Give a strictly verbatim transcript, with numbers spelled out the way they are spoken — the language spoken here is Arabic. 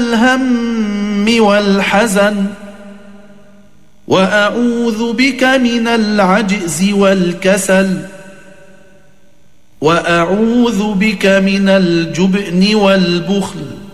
الهم والحزن، وأعوذ بك من العجز والكسل، وأعوذ بك من الجبن والبخل،